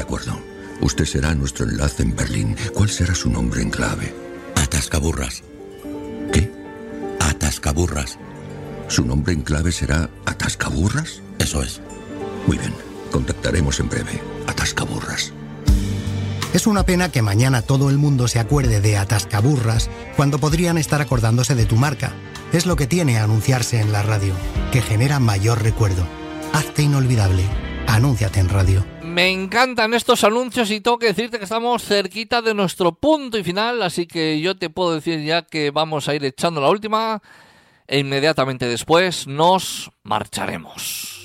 acuerdo. Usted será nuestro enlace en Berlín. ¿Cuál será su nombre en clave? Atascaburras. ¿Qué? Atascaburras. ¿Su nombre en clave será Atascaburras? Eso es. Muy bien. Contactaremos en breve. Atascaburras. Es una pena que mañana todo el mundo se acuerde de Atascaburras cuando podrían estar acordándose de tu marca. Es lo que tiene anunciarse en la radio, que genera mayor recuerdo. Hazte inolvidable. Anúnciate en radio. Me encantan estos anuncios y tengo que decirte que estamos cerquita de nuestro punto y final, así que yo te puedo decir ya que vamos a ir echando la última e inmediatamente después nos marcharemos.